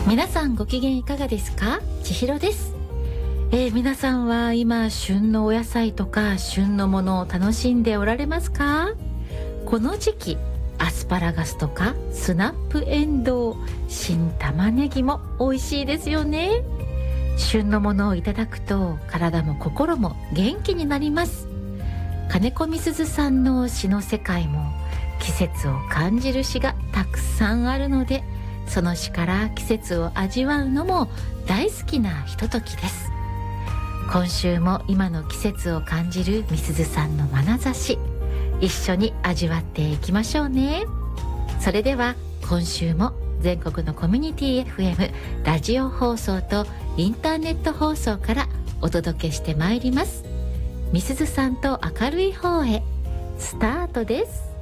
皆さんご機嫌いかがですか？千尋です。皆さんは今旬のお野菜とか旬のものを楽しんでおられますか？この時期アスパラガスとかスナップエンドウ、新玉ねぎも美味しいですよね。旬のものをいただくと体も心も元気になります。金子みすずさんの詩の世界も季節を感じる詩がたくさんあるので、その詩から季節を味わうのも大好きなひとときです。今週も今の季節を感じるみすずさんの眼差し、一緒に味わっていきましょうね。それでは今週も全国のコミュニティ FM、 ラジオ放送とインターネット放送からお届けしてまいります。みすずさんと明るい方へ、スタートです。